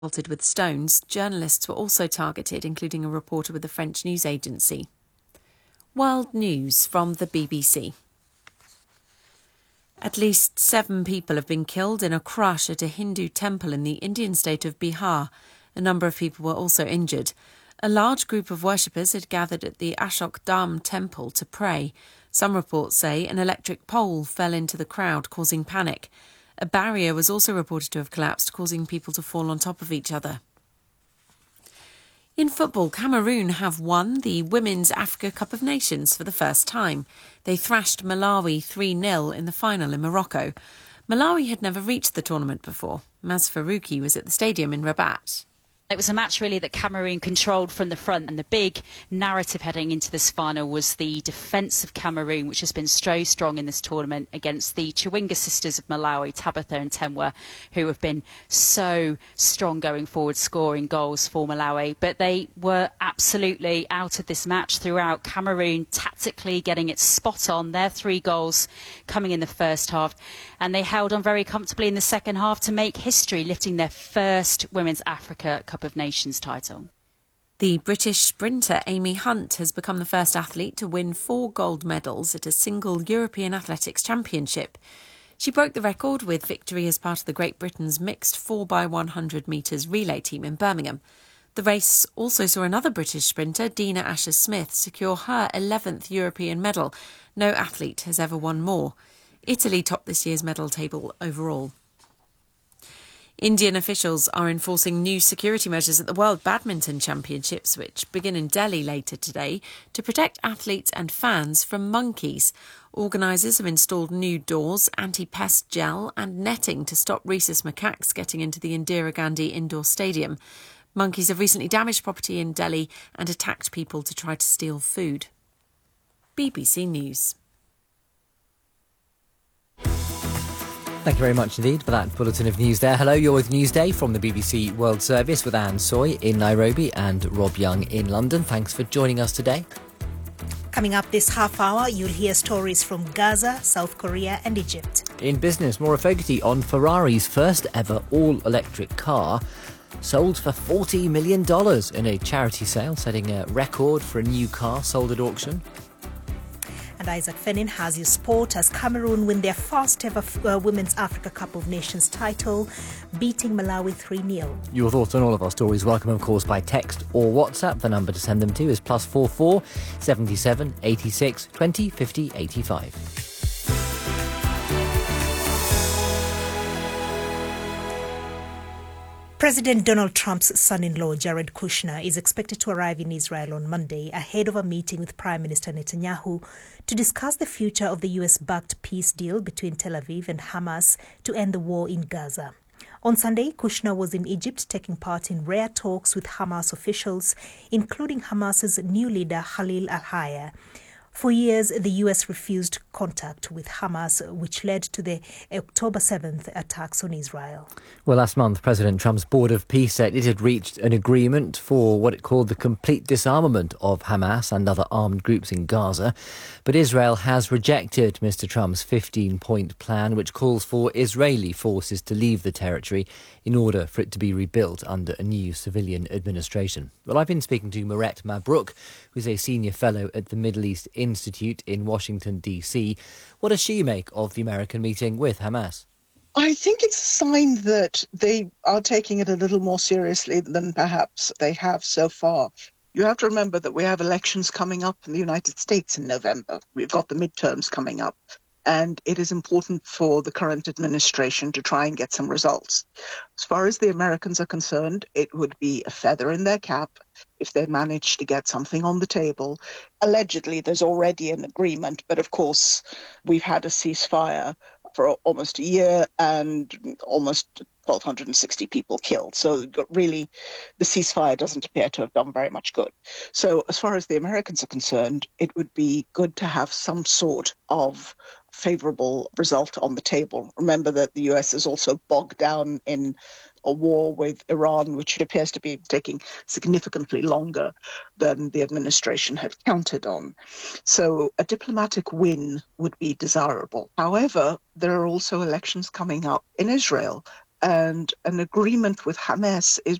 pelted with stones. Journalists were also targeted, including a reporter with the French news agency. World news from the BBC. At least 7 people have been killed in a crash at a Hindu temple in the Indian state of Bihar. A number of people were also injured. A large group of worshippers had gathered at the Ashok Dham temple to pray. Some reports say an electric pole fell into the crowd, causing panic. A barrier was also reported to have collapsed, causing people to fall on top of each other. In football, Cameroon have won the Women's Africa Cup of Nations for the first time. They thrashed Malawi 3-0 in the final in Morocco. Malawi had never reached the tournament before. Maz Farouki was at the stadium in Rabat. It was a match really that Cameroon controlled from the front, and the big narrative heading into this final was the defence of Cameroon, which has been so strong in this tournament against the Chawinga sisters of Malawi, Tabitha and Temwa, who have been so strong going forward, scoring goals for Malawi. But they were absolutely out of this match throughout. Cameroon tactically getting it spot on, their 3 goals coming in the first half, and they held on very comfortably in the second half to make history, lifting their first Women's Africa Cup of Nations title. The British sprinter Amy Hunt has become the first athlete to win 4 gold medals at a single European Athletics Championship. She broke the record with victory as part of the Great Britain's mixed 4x100 metres relay team in Birmingham. The race also saw another British sprinter, Dina Asher-Smith, secure her 11th European medal. No athlete has ever won more. Italy topped this year's medal table overall. Indian officials are enforcing new security measures at the World Badminton Championships, which begin in Delhi later today, to protect athletes and fans from monkeys. Organisers have installed new doors, anti-pest gel and netting to stop rhesus macaques getting into the Indira Gandhi Indoor Stadium. Monkeys have recently damaged property in Delhi and attacked people to try to steal food. BBC News. Thank you very much indeed for that bulletin of news there. Hello, you're with Newsday from the BBC World Service with Anne Soy in Nairobi and Rob Young in London. Thanks for joining us today. Coming up this half hour, you'll hear stories from Gaza, South Korea and Egypt. In business, Maura Fogarty on Ferrari's first ever all-electric car sold for $40 million in a charity sale, setting a record for a new car sold at auction. And Isaac Fenin has your sport as Cameroon win their first ever Women's Africa Cup of Nations title, beating Malawi 3-0. Your thoughts on all of our stories welcome, of course, by text or WhatsApp. The number to send them to is +44 77 86 20 50 85. President Donald Trump's son-in-law, Jared Kushner, is expected to arrive in Israel on Monday ahead of a meeting with Prime Minister Netanyahu to discuss the future of the US-backed peace deal between Tel Aviv and Hamas to end the war in Gaza. On Sunday, Kushner was in Egypt taking part in rare talks with Hamas officials, including Hamas's new leader, Khalil al-Hayya. For years, the US refused contact with Hamas, which led to the October 7th attacks on Israel. Well, last month, President Trump's Board of Peace said it had reached an agreement for what it called the complete disarmament of Hamas and other armed groups in Gaza. But Israel has rejected Mr. Trump's 15-point plan, which calls for Israeli forces to leave the territory in order for it to be rebuilt under a new civilian administration. Well, I've been speaking to Meret Mabrouk, who's a senior fellow at the Middle East Institute in Washington, D.C. What does she make of the American meeting with Hamas? I think it's a sign that they are taking it a little more seriously than perhaps they have so far. You have to remember that we have elections coming up in the United States in November. We've got the midterms coming up. And it is important for the current administration to try and get some results. As far as the Americans are concerned, it would be a feather in their cap if they manage to get something on the table. Allegedly, there's already an agreement, but of course, we've had a ceasefire for almost a year and almost 1,260 people killed. So really, the ceasefire doesn't appear to have done very much good. So as far as the Americans are concerned, it would be good to have some sort of favourable result on the table. Remember that the US is also bogged down in a war with Iran, which appears to be taking significantly longer than the administration had counted on. So a diplomatic win would be desirable. However, there are also elections coming up in Israel, And an agreement with Hamas is